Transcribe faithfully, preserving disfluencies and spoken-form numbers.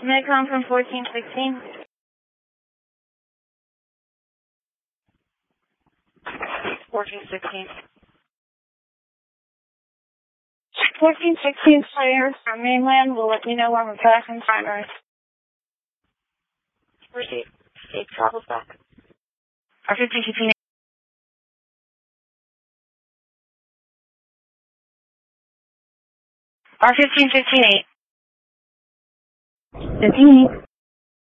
Medcom from fourteen sixteen. fourteen sixteen. fourteen sixteen players from mainland will let me know when we're passing primary. Receive. State travels back. R fifteen sixteen. R fifteen fifteen eight. fifteen eight.